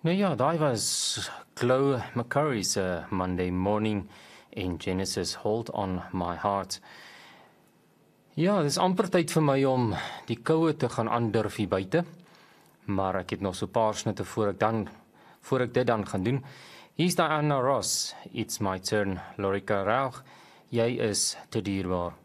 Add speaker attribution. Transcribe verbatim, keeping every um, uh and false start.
Speaker 1: Nou ja, daai was Chloe McCurry's uh, Monday Morning in Genesis Hold on My Heart. Ja, dis amper tyd vir my om die koue te gaan aandurf hier buite. Maar ek het nog so 'n paar snitte voor ek dan voor ek dit dan gaan doen. Hier's Diana Ross, It's My Turn, Lorica Rauch. Jy is te dierbaar.